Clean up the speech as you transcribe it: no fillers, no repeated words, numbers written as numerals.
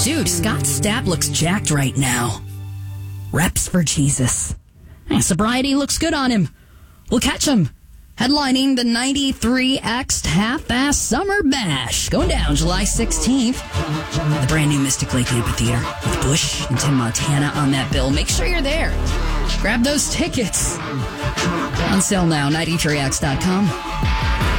Dude, Scott Stapp looks jacked right now. Reps for Jesus. Sobriety looks good on him. We'll catch him headlining the 93X Half-Ass Summer Bash, going down July 16th at the brand new Mystic Lake Amphitheater with Bush and Tim Montana on that bill. Make sure you're there. Grab those tickets. On sale now, 93X.com.